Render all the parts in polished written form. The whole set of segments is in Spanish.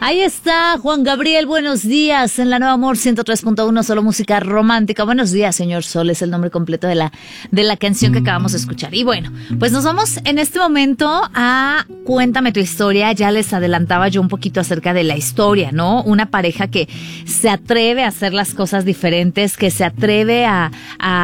Ahí está Juan Gabriel, buenos días en la Nueva Amor 103.1, solo música romántica. Buenos días, señor Sol, es el nombre completo de la canción que acabamos de escuchar. Y bueno, pues nos vamos en este momento a Cuéntame tu historia. Ya les adelantaba yo un poquito acerca de la historia, ¿no? Una pareja que se atreve a hacer las cosas diferentes, que se atreve a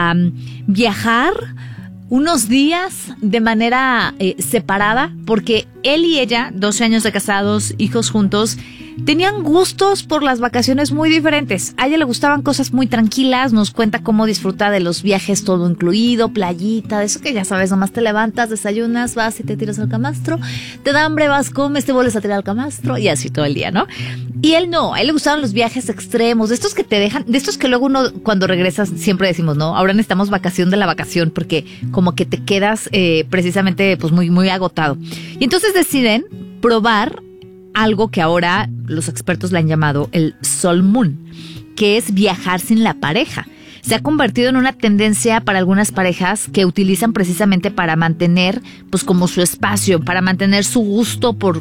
viajar unos días de manera separada, porque él y ella, 12 años de casados, hijos juntos, tenían gustos por las vacaciones muy diferentes. A ella le gustaban cosas muy tranquilas, nos cuenta cómo disfruta de los viajes todo incluido, playita, de eso que ya sabes, nomás te levantas, desayunas, vas y te tiras al camastro, te da hambre, vas, comes, te vuelves a tirar al camastro y así todo el día, ¿no? Y él no, a él le gustaban los viajes extremos, de estos que te dejan, de estos que luego uno cuando regresas siempre decimos, ¿no? Ahora necesitamos vacación de la vacación porque como que te quedas precisamente pues muy, muy agotado. Y entonces deciden probar algo que ahora los expertos le han llamado el Soul Moon, que es viajar sin la pareja. Se ha convertido en una tendencia para algunas parejas que utilizan precisamente para mantener, pues como su espacio, para mantener su gusto por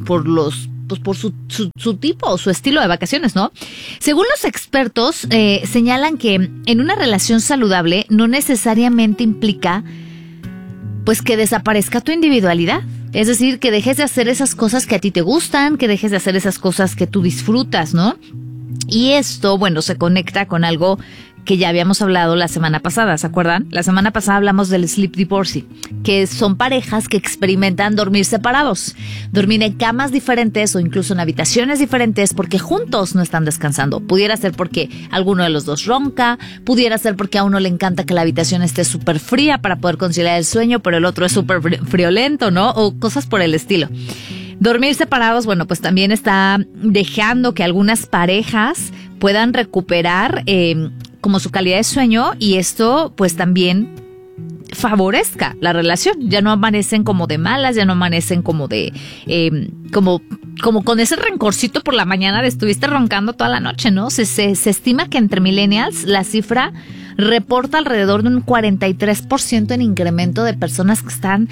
su tipo o su estilo de vacaciones, ¿no? Según los expertos, señalan que en una relación saludable no necesariamente implica pues que desaparezca tu individualidad. Es decir, que dejes de hacer esas cosas que a ti te gustan, que dejes de hacer esas cosas que tú disfrutas, ¿no? Y esto, bueno, se conecta con algo que ya habíamos hablado la semana pasada, ¿se acuerdan? La semana pasada hablamos del sleep divorce, que son parejas que experimentan dormir separados, dormir en camas diferentes o incluso en habitaciones diferentes porque juntos no están descansando. Pudiera ser porque alguno de los dos ronca, pudiera ser porque a uno le encanta que la habitación esté súper fría para poder conciliar el sueño, pero el otro es súper friolento, ¿no? O cosas por el estilo. Dormir separados, bueno, pues también está dejando que algunas parejas puedan recuperar como su calidad de sueño y esto pues también favorezca la relación. Ya no amanecen como de malas, ya no amanecen como de como con ese rencorcito por la mañana de estuviste roncando toda la noche, ¿no? Se estima que entre millennials la cifra reporta alrededor de un 43% en incremento de personas que están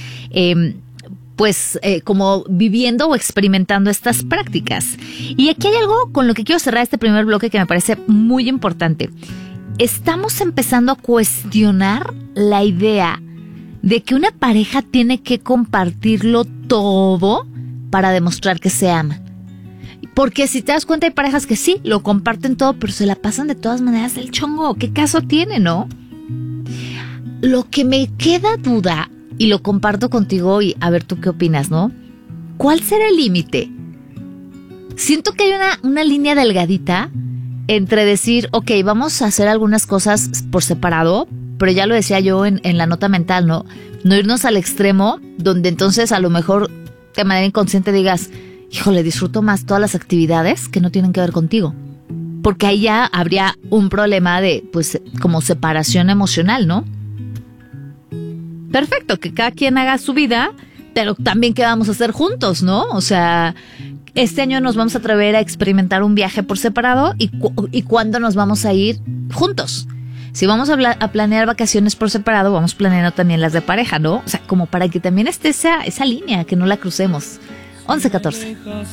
como viviendo o experimentando estas prácticas. Y aquí hay algo con lo que quiero cerrar este primer bloque que me parece muy importante. Estamos empezando a cuestionar la idea de que una pareja tiene que compartirlo todo para demostrar que se ama. Porque si te das cuenta hay parejas que sí, lo comparten todo, pero se la pasan de todas maneras del chongo. ¿Qué caso tiene, no? Lo que me queda duda, y lo comparto contigo y a ver tú qué opinas, ¿no? ¿Cuál será el límite? Siento que hay una línea delgadita entre decir, ok, vamos a hacer algunas cosas por separado, pero ya lo decía yo en la nota mental, ¿no? No irnos al extremo donde entonces a lo mejor de manera inconsciente digas, híjole, disfruto más todas las actividades que no tienen que ver contigo. Porque ahí ya habría un problema de, pues, como separación emocional, ¿no? Perfecto, que cada quien haga su vida, pero también qué vamos a hacer juntos, ¿no? O sea, este año nos vamos a atrever a experimentar un viaje por separado y cuándo nos vamos a ir juntos. Si vamos a planear vacaciones por separado, vamos planeando también las de pareja, ¿no? O sea, como para que también esté esa línea, que no la crucemos. 11-14.